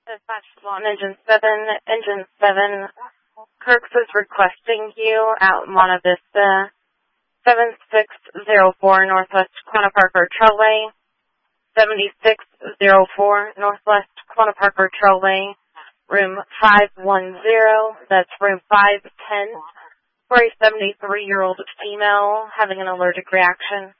Dispatch on Engine 7. Engine 7, Kirks is requesting you at Monta Vista, 7604 Northwest Quanah Parker Trailway, 7604 Northwest Quanah Parker Trailway, room 510, that's room 510, for a 73-year-old female having an allergic reaction.